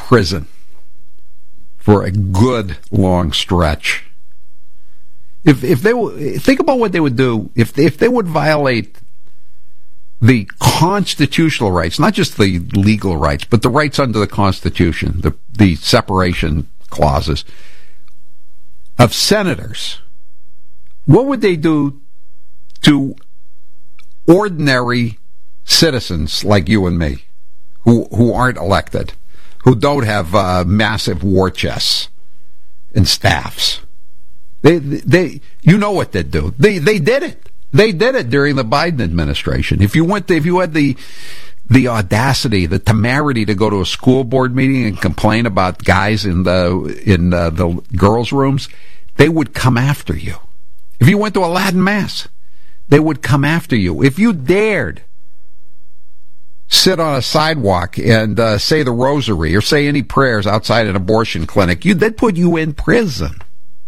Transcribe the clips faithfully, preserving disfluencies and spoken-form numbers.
prison for a good long stretch. If if they think about what they would do if if they would violate the constitutional rights, not just the legal rights, but the rights under the Constitution, the the separation clauses of senators, what would they do to ordinary citizens like you and me, who who aren't elected, who don't have uh, massive war chests and staffs? They, they, you know what they'd do. They, they did it. They did it during the Biden administration. If you went, to, if you had the, the audacity, the temerity to go to a school board meeting and complain about guys in the, in the, the girls' rooms, they would come after you. If you went to a Latin mass, they would come after you. If you dared sit on a sidewalk and uh, say the rosary or say any prayers outside an abortion clinic, you, they'd put you in prison.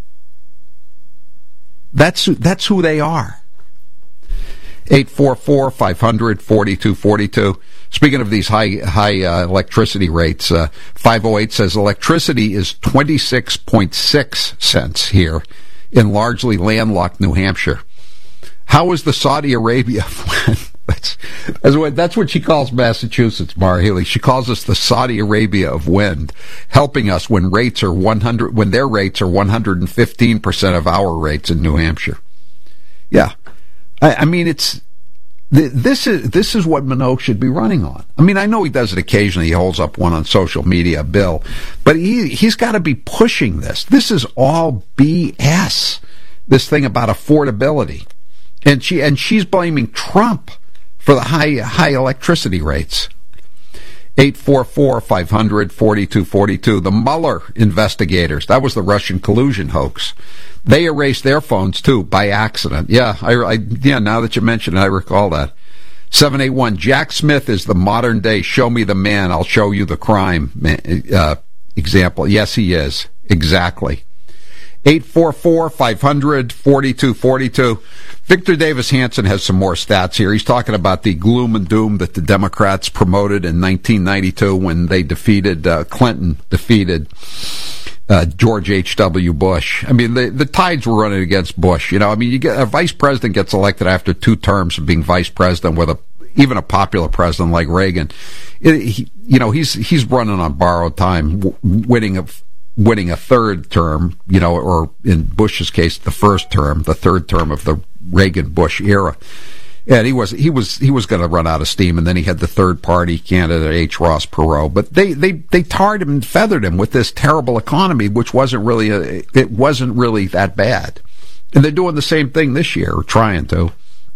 That's that's who they are. eight four four, five hundred, forty-two forty-two. Speaking of these high high uh, electricity rates, uh, five oh eight says electricity is twenty-six point six cents here in largely landlocked New Hampshire. How is the Saudi Arabia? that's, that's, what, that's what she calls Massachusetts, Mara Healy. She calls us the Saudi Arabia of wind, helping us when rates are one hundred, when their rates are one hundred fifteen percent of our rates in New Hampshire. Yeah. I, I mean, it's, this is, this is what Minogue should be running on. I mean, I know he does it occasionally. He holds up one on social media, Bill, but he, he's got to be pushing this. This is all B S. This thing about affordability. And she and she's blaming Trump for the high high electricity rates. eight four four, five hundred, forty-two forty-two. The Mueller investigators, that was the Russian collusion hoax. They erased their phones, too, by accident. Yeah, I, I, yeah. now that you mention it, I recall that. seven eight one, Jack Smith is the modern-day show me the man, I'll show you the crime uh, example. Yes, he is. Exactly. eight four four, five hundred, forty-two forty-two. Victor Davis Hanson has some more stats here. He's talking about the gloom and doom that the Democrats promoted in nineteen ninety-two when they defeated, uh, Clinton defeated uh, George H W. Bush. I mean, the, the tides were running against Bush. You know, I mean, you get a vice president gets elected after two terms of being vice president with a even a popular president like Reagan. It, he, you know, he's he's running on borrowed time, w- winning a winning a third term, you know, or in Bush's case, the first term, the third term of the Reagan-Bush era. And he was he was he was going to run out of steam, and then he had the third party candidate H. Ross Perot. But they they they tarred him and feathered him with this terrible economy, which wasn't really a, it wasn't really that bad. And they're doing the same thing this year, or trying to.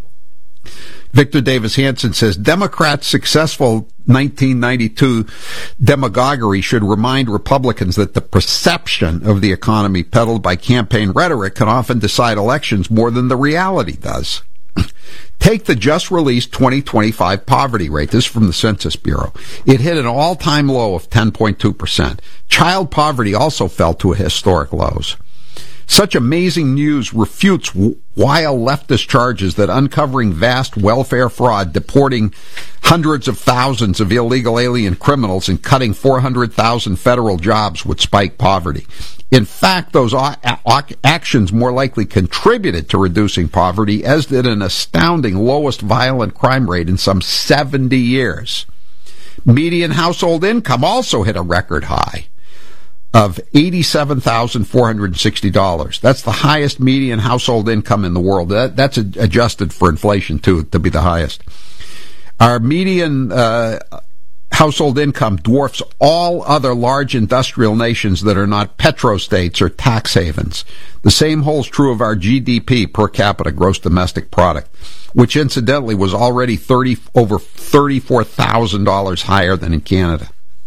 Victor Davis Hanson says, Democrats' successful nineteen ninety-two demagoguery should remind Republicans that the perception of the economy peddled by campaign rhetoric can often decide elections more than the reality does. Take the just-released twenty twenty-five poverty rate. This is from the Census Bureau. It hit an all-time low of ten point two percent. Child poverty also fell to historic lows. Such amazing news refutes wild leftist charges that uncovering vast welfare fraud, deporting hundreds of thousands of illegal alien criminals, and cutting four hundred thousand federal jobs would spike poverty. In fact, those actions more likely contributed to reducing poverty, as did an astounding lowest violent crime rate in some seventy years. Median household income also hit a record high of eighty-seven thousand four hundred sixty dollars. That's the highest median household income in the world. That, that's adjusted for inflation, too, to be the highest. Our median uh, household income dwarfs all other large industrial nations that are not petrostates or tax havens. The same holds true of our G D P, per capita gross domestic product, which incidentally was already thirty over thirty-four thousand dollars higher than in Canada.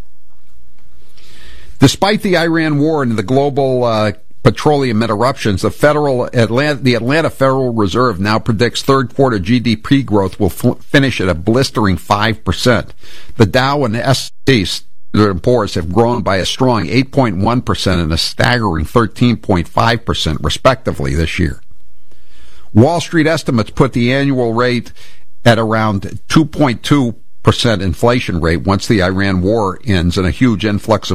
Despite the Iran war and the global uh, petroleum interruptions, the federal Atlanta, the Atlanta Federal Reserve now predicts third quarter G D P growth will f- finish at a blistering five percent. The Dow and the S and P Standard and Poor's have grown by a strong eight point one percent and a staggering thirteen point five percent, respectively, this year. Wall Street estimates put the annual rate at around two point two percent inflation rate once the Iran war ends and a huge influx of